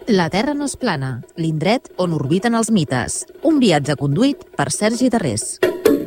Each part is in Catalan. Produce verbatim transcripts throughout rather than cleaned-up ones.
La Terra no és plana, l'indret on orbiten els mites. Un viatge conduït per Sergi Tarrés.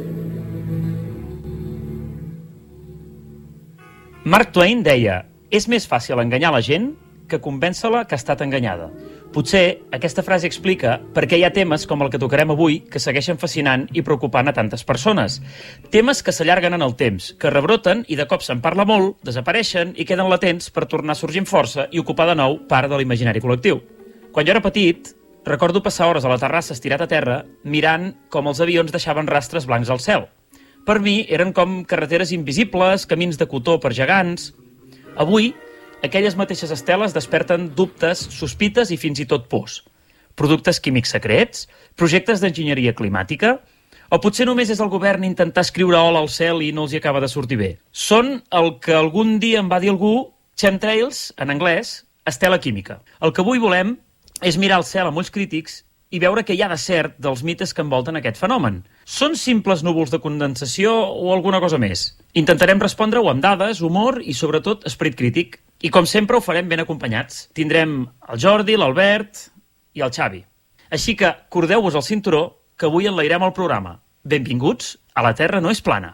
Mark Twain deia: és més fàcil enganyar la gent que convèncer-la que ha estat enganyada. Potser aquesta frase explica per què hi ha temes com el que tocarem avui que segueixen fascinant i preocupant a tantes persones. Temes que s'allarguen en el temps, que rebroten i de cop se'n parla molt, desapareixen i queden latents per tornar a sorgir amb força i ocupar de nou part de l'imaginari col·lectiu. Quan jo era petit, recordo passar hores a la terrassa estirat a terra mirant com els avions deixaven rastres blancs al cel. Per mi eren com carreteres invisibles, camins de cotó per gegants. Avui, aquelles mateixes esteles desperten dubtes, sospites i fins i tot pors. Productes químics secrets? Projectes d'enginyeria climàtica? O potser només és el govern intentar escriure hola al cel i no els hi acaba de sortir bé? Són el que algun dia em va dir algú, chemtrails, en anglès, estela química. El que avui volem és mirar el cel amb ulls crítics i veure què hi ha de cert dels mites que envolten aquest fenomen. Són simples núvols de condensació o alguna cosa més? Intentarem respondre-ho amb dades, humor i, sobretot, esperit crític. I, com sempre, ho farem ben acompanyats. Tindrem el Jordi, l'Albert i el Xavi. Així que cordeu-vos el cinturó, que avui enlairem el programa. Benvinguts a La Terra no és plana.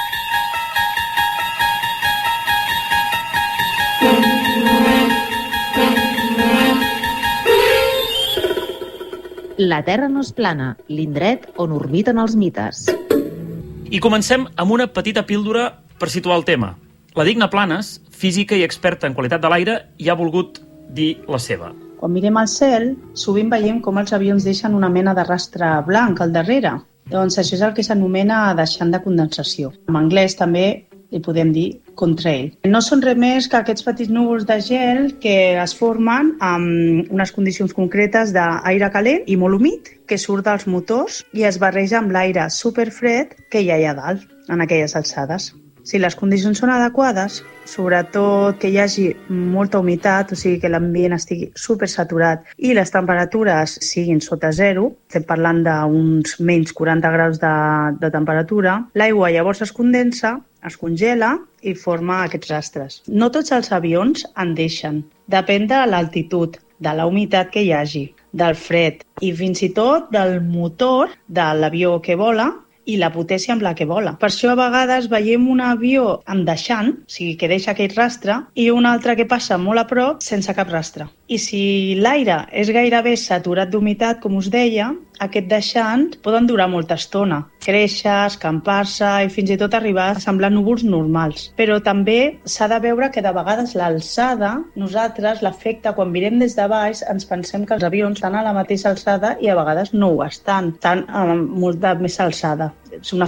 La Terra no és plana, l'indret on orbiten els mites. I comencem amb una petita píldora per situar el tema. La Digna Planes, física i experta en qualitat de l'aire, hi ha volgut dir la seva. Quan mirem al cel, sovint veiem com els avions deixen una mena de rastre blanc al darrere. Doncs això és el que s'anomena deixant de condensació. En anglès també li podem dir contrail. No són res més que aquests petits núvols de gel que es formen amb unes condicions concretes d'aire calent i molt humit que surt dels motors i es barreja amb l'aire superfred que hi ha allà dalt, en aquelles alçades. Si les condicions són adequades, sobretot que hi hagi molta humitat, o sigui que l'ambient estigui supersaturat i les temperatures siguin sota zero, estem parlant d'uns menys quaranta graus de, de temperatura, l'aigua llavors es condensa, es congela i forma aquests rastres. No tots els avions en deixen. Depèn de l'altitud, de la humitat que hi hagi, del fred i fins i tot del motor de l'avió que vola i la potència amb la que vola. Per això a vegades veiem un avió amb deixant, o sigui que deixa aquell rastre, i un altre que passa molt a prop sense cap rastre. I si l'aire és gairebé saturat d'humitat, com us deia, aquest deixant poden durar molta estona, créixer, escampar-se i fins i tot arribar a semblar núvols normals. Però també s'ha de veure que de vegades l'alçada, nosaltres l'efecte, quan mirem des de baix, ens pensem que els avions estan a la mateixa alçada i a vegades no ho estan, estan a molta més alçada. És una